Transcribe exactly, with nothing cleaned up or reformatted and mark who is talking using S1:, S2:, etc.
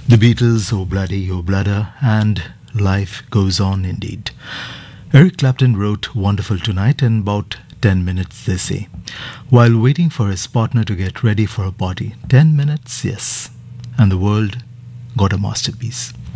S1: The Beatles, Oh Bloody, Oh Bludder, and life goes on indeed. Eric Clapton wrote Wonderful Tonight in about ten minutes, they say, while waiting for his partner to get ready for a party. ten minutes, yes. And the world got a masterpiece.